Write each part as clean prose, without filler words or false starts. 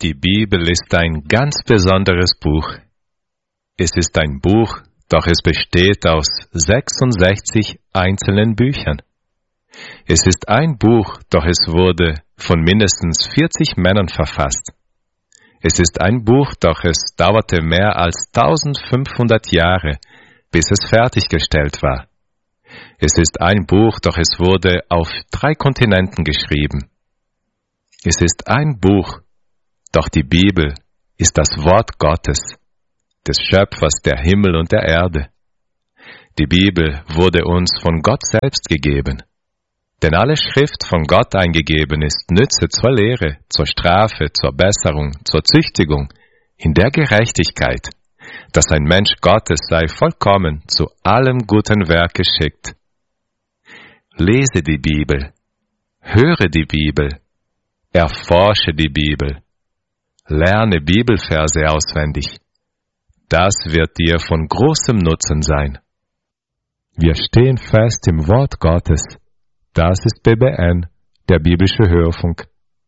Die Bibel ist ein ganz besonderes Buch. Es ist ein Buch, doch es besteht aus 66 einzelnen Büchern. Es ist ein Buch, doch es wurde von mindestens 40 Männern verfasst. Es ist ein Buch, doch es dauerte mehr als 1500 Jahre, bis es fertiggestellt war. Es ist ein Buch, doch es wurde auf 3 Kontinenten geschrieben. Es ist ein Buch, doch die Bibel ist das Wort Gottes, des Schöpfers der Himmel und der Erde. Die Bibel wurde uns von Gott selbst gegeben. Denn alle Schrift von Gott eingegeben ist Nütze zur Lehre, zur Strafe, zur Besserung, zur Züchtigung, in der Gerechtigkeit, dass ein Mensch Gottes sei vollkommen zu allem guten Werk geschickt. Lese die Bibel, höre die Bibel, erforsche die Bibel, lerne Bibelverse auswendig. Das wird dir von großem Nutzen sein. Wir stehen fest im Wort Gottes. Das ist BBN, der biblische Hörfunk.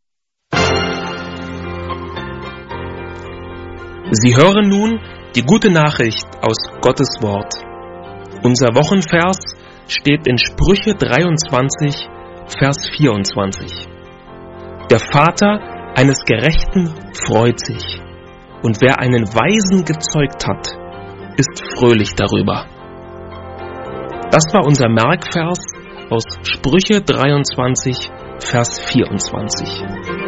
Sie hören nun die gute Nachricht aus Gottes Wort. Unser Wochenvers steht in Sprüche 23, Vers 24. Der Vater eines Gerechten freut sich, und wer einen Weisen gezeugt hat, ist fröhlich darüber. Das war unser Merkvers aus Sprüche 23, Vers 24.